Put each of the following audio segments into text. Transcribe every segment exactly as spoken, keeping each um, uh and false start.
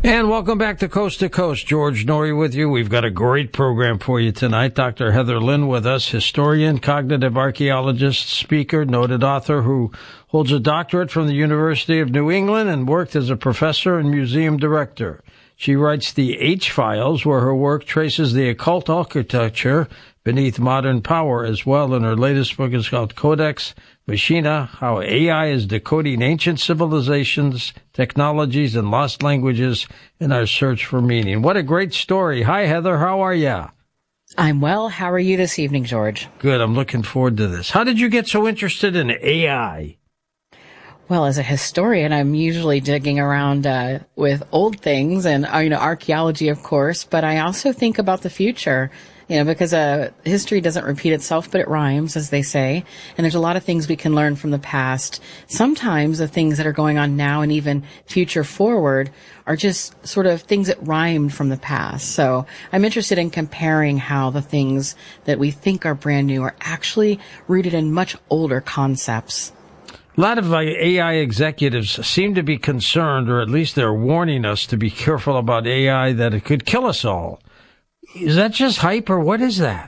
And welcome back to Coast to Coast. George Noory with you. We've got a great program for you tonight. Doctor Heather Lynn with us, historian, cognitive archaeologist, speaker, noted author who holds a doctorate from the University of New England and worked as a professor and museum director. She writes the H-Files, where her work traces the occult architecture beneath modern power as well. And her latest book is called Codex Machina, How A I is Decoding Ancient Civilizations, Technologies, and Lost Languages in Our Search for Meaning. What a great story. Hi, Heather. How are you? I'm well. How are you this evening, George? Good. I'm looking forward to this. How did you get so interested in A I? Well, as a historian, I'm usually digging around uh, with old things and, uh, you know, archaeology, of course, but I also think about the future. You know, because uh, history doesn't repeat itself, but it rhymes, as they say. And there's a lot of things we can learn from the past. Sometimes the things that are going on now and even future forward are just sort of things that rhymed from the past. So I'm interested in comparing how the things that we think are brand new are actually rooted in much older concepts. A lot of A I executives seem to be concerned, or at least they're warning us to be careful about A I, that it could kill us all. Is that just hype, or what is that?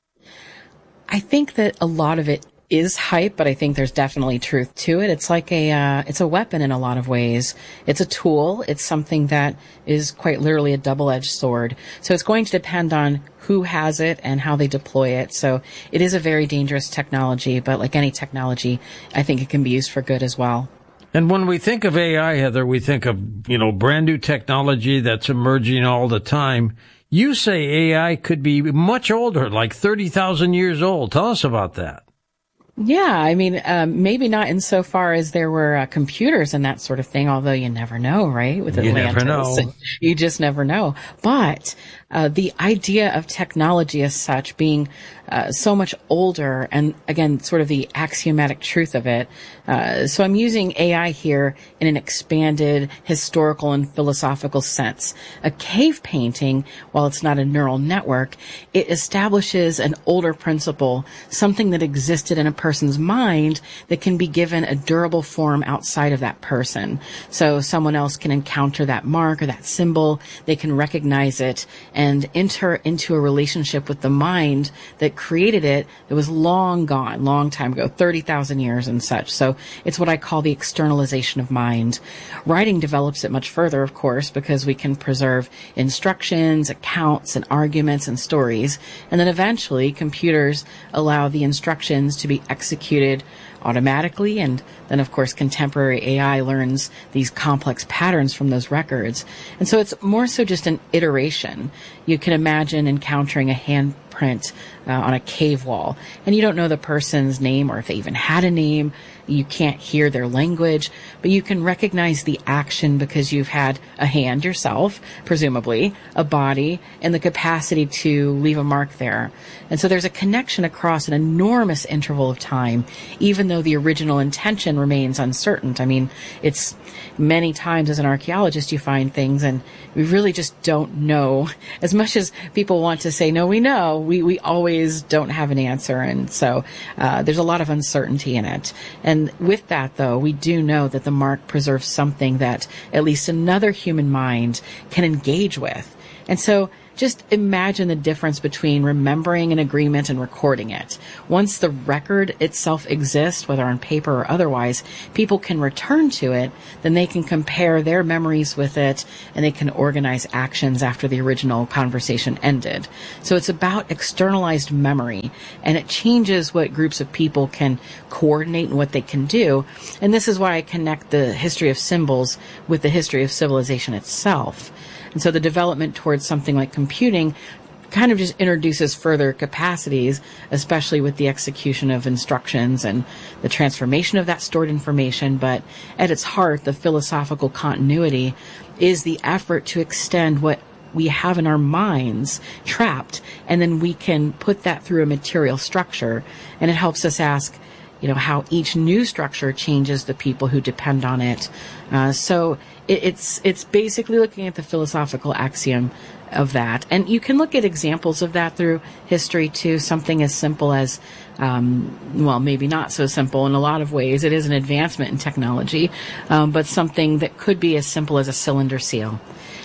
I think that a lot of it is hype, but I think there's definitely truth to it. It's like a, uh, it's a weapon in a lot of ways. It's a tool. It's something that is quite literally a double-edged sword. So it's going to depend on who has it and how they deploy it. So it is a very dangerous technology, but like any technology, I think it can be used for good as well. And when we think of A I, Heather, we think of, you know, brand new technology that's emerging all the time. You say A I could be much older, like thirty thousand years old. Tell us about that. Yeah, I mean, um, maybe not insofar as there were uh, computers and that sort of thing, although you never know, right? With you Atlantis. never know. You just never know. But uh, the idea of technology as such being uh, so much older, and again, sort of the axiomatic truth of it. Uh, so I'm using A I here in an expanded historical and philosophical sense. A cave painting, while it's not a neural network, it establishes an older principle, something that existed in a person's mind that can be given a durable form outside of that person. So someone else can encounter that mark or that symbol, they can recognize it and enter into a relationship with the mind that created it that was long gone, long time ago, thirty thousand years and such. So it's what I call the externalization of mind. Writing develops it much further, of course, because we can preserve instructions, accounts, and arguments and stories. And then eventually computers allow the instructions to be executed automatically, and then of course contemporary A I learns these complex patterns from those records. And so it's more so just an iteration. You can imagine encountering a handprint uh, on a cave wall, and you don't know the person's name or if they even had a name. You can't hear their language, but you can recognize the action because you've had a hand yourself, presumably, a body, and the capacity to leave a mark there. And so there's a connection across an enormous interval of time, even though the original intention remains uncertain. I mean, it's many times as an archaeologist you find things and we really just don't know. As much as people want to say, no, we know, we, we always don't have an answer. And so uh, there's a lot of uncertainty in it. And with that, though, we do know that the mark preserves something that at least another human mind can engage with. And so just imagine the difference between remembering an agreement and recording it. Once the record itself exists, whether on paper or otherwise, people can return to it, then they can compare their memories with it, and they can organize actions after the original conversation ended. So it's about externalized memory, and it changes what groups of people can coordinate and what they can do. And this is why I connect the history of symbols with the history of civilization itself. And so the development towards something like computing kind of just introduces further capacities, especially with the execution of instructions and the transformation of that stored information. But at its heart, the philosophical continuity is the effort to extend what we have in our minds trapped, and then we can put that through a material structure. And it helps us ask, you know, how each new structure changes the people who depend on it. Uh, so it, it's it's basically looking at the philosophical axiom of that. And you can look at examples of that through history too, something as simple as, um, well, maybe not so simple in a lot of ways. It is an advancement in technology, um, but something that could be as simple as a cylinder seal.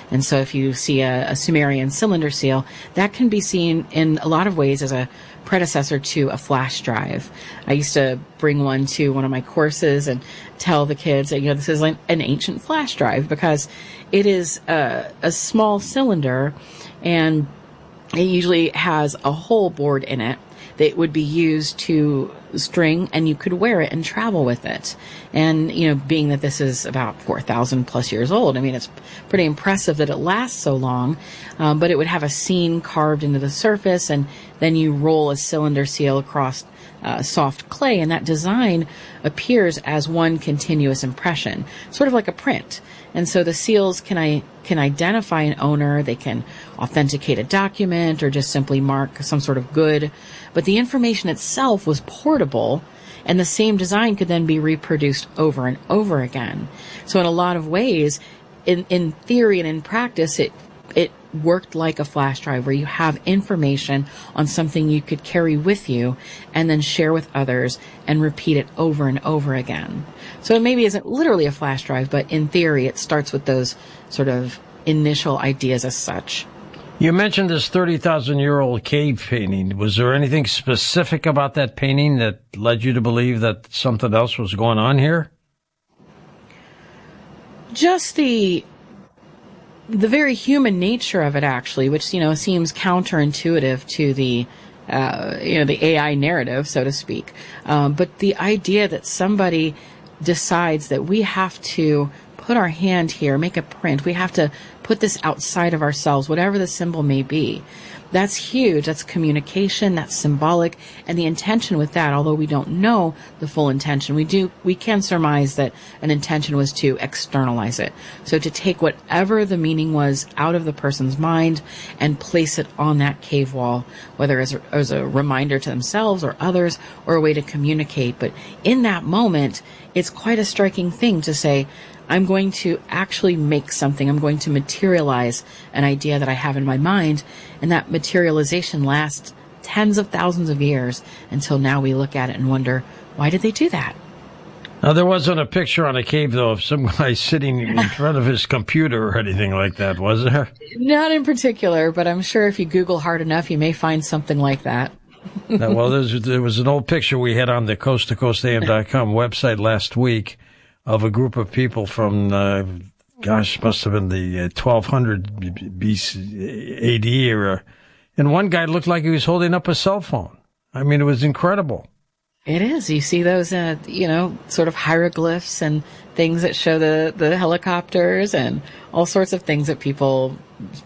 And so if you see a, a Sumerian cylinder seal, that can be seen in a lot of ways as a predecessor to a flash drive. I used to bring one to one of my courses and tell the kids that, you know, this is like an ancient flash drive because it is a, a small cylinder, and it usually has a whole board in it that would be used to string, and you could wear it and travel with it. And, you know, being that this is about four thousand plus years old, I mean, it's pretty impressive that it lasts so long, um, but it would have a scene carved into the surface, and then you roll a cylinder seal across uh, soft clay, and that design appears as one continuous impression, sort of like a print. And so the seals can I can identify an owner, they can authenticate a document, or just simply mark some sort of good. But the information itself was portable, and the same design could then be reproduced over and over again. So in a lot of ways, in, in theory and in practice, it it worked like a flash drive where you have information on something you could carry with you and then share with others and repeat it over and over again. So it maybe isn't literally a flash drive, but in theory, it starts with those sort of initial ideas as such. You mentioned this thirty thousand year old cave painting. Was there anything specific about that painting that led you to believe that something else was going on here? Just the the very human nature of it, actually, which, you know, seems counterintuitive to the uh, you know, the A I narrative, so to speak. Um, but the idea that somebody decides that we have to put our hand here, make a print, we have to put this outside of ourselves, whatever the symbol may be. That's huge. That's communication. That's symbolic. And the intention with that, although we don't know the full intention, we do, we can surmise that an intention was to externalize it. So to take whatever the meaning was out of the person's mind and place it on that cave wall, whether as a, as a reminder to themselves or others, or a way to communicate. But in that moment, it's quite a striking thing to say, I'm going to actually make something. I'm going to materialize an idea that I have in my mind. And that materialization lasts tens of thousands of years until now we look at it and wonder, why did they do that? Now, there wasn't a picture on a cave, though, of some guy sitting in front of his computer or anything like that, was there? Not in particular, but I'm sure if you Google hard enough, you may find something like that. Now, well, there's, there was an old picture we had on the coast to coast A M dot com website last week of a group of people from, uh, gosh, must have been the uh, twelve hundred B C A D era. And one guy looked like he was holding up a cell phone. I mean, it was incredible. It is. You see those, uh, you know, sort of hieroglyphs and things that show the, the helicopters and all sorts of things that people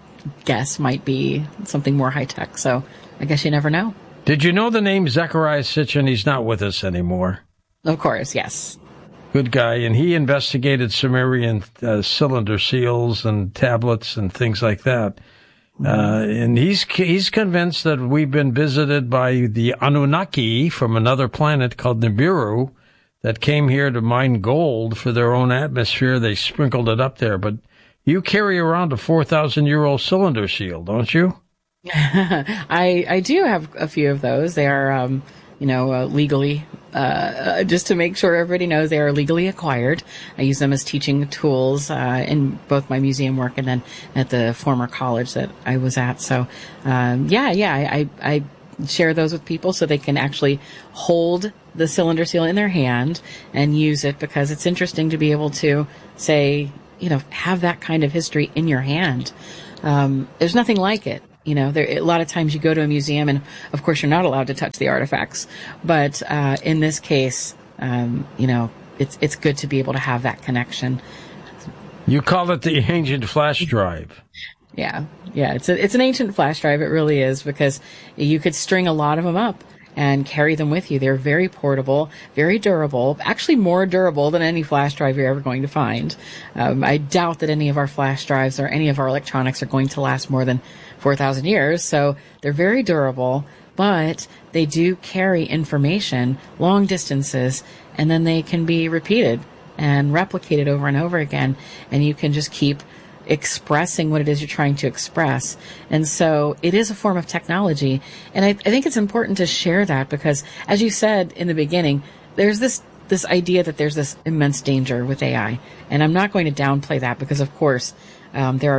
guess might be something more high tech. So I guess you never know. Did you know the name Zecharia Sitchin? He's not with us anymore. Of course, yes. Good guy, and he investigated Sumerian uh, cylinder seals and tablets and things like that. Mm-hmm. Uh, and he's he's convinced that we've been visited by the Anunnaki from another planet called Nibiru that came here to mine gold for their own atmosphere. They sprinkled it up there. But you carry around a four thousand year old cylinder seal, don't you? I I do have a few of those. They are, um, you know, uh, legally, uh, just to make sure everybody knows they are legally acquired. I use them as teaching tools, uh, in both my museum work and then at the former college that I was at. So, um, yeah, yeah, I, I, I share those with people so they can actually hold the cylinder seal in their hand and use it, because it's interesting to be able to say, you know, have that kind of history in your hand. Um, there's nothing like it. You know, there, a lot of times you go to a museum and, of course, you're not allowed to touch the artifacts. But uh, in this case, um, you know, it's it's good to be able to have that connection. You call it the ancient flash drive. Yeah, yeah, it's a, it's an ancient flash drive. It really is, because you could string a lot of them up and carry them with you. They're very portable, very durable, actually more durable than any flash drive you're ever going to find. Um, I doubt that any of our flash drives or any of our electronics are going to last more than four thousand years. So they're very durable, but they do carry information long distances, and then they can be repeated and replicated over and over again. And you can just keep expressing what it is you're trying to express. And so it is a form of technology. And I, I think it's important to share that, because, as you said in the beginning, there's this this idea that there's this immense danger with A I. And I'm not going to downplay that, because, of course, um, there are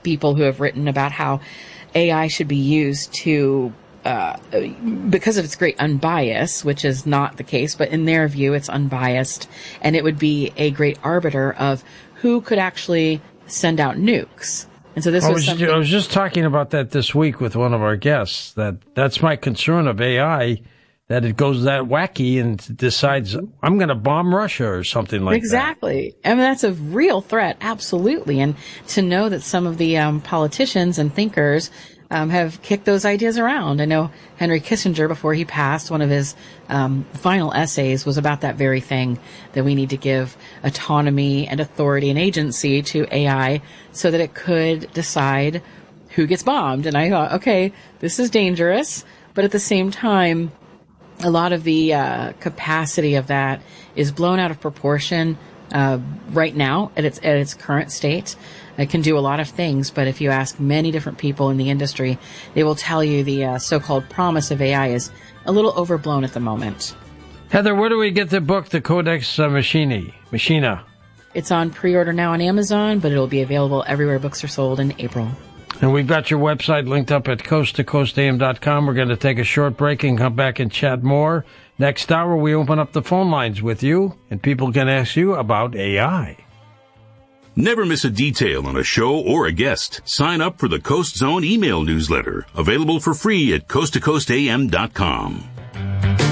people who have written about how A I should be used to, uh, because of its great unbias, which is not the case, but in their view, it's unbiased, and it would be a great arbiter of who could actually send out nukes. And so this I was was, something... I was just talking about that this week with one of our guests, that that's my concern of A I, that it goes that wacky and decides, I'm going to bomb Russia or something like exactly. that. Exactly. I mean, that's a real threat, absolutely. And to know that some of the um, politicians and thinkers um, have kicked those ideas around. I know Henry Kissinger, before he passed, one of his um, final essays was about that very thing, that we need to give autonomy and authority and agency to A I so that it could decide who gets bombed. And I thought, okay, this is dangerous, but at the same time, a lot of the uh, capacity of that is blown out of proportion uh, right now at its at its current state. It can do a lot of things, but if you ask many different people in the industry, they will tell you the uh, so-called promise of A I is a little overblown at the moment. Heather, where do we get the book, The Codex uh, Machini, Machina? It's on pre-order now on Amazon, but it'll be available everywhere books are sold in April. And we've got your website linked up at coast to coast a m dot com. We're going to take a short break and come back and chat more. Next hour, we open up the phone lines with you, and people can ask you about A I. Never miss a detail on a show or a guest. Sign up for the Coast Zone email newsletter, available for free at coast to coast a m dot com.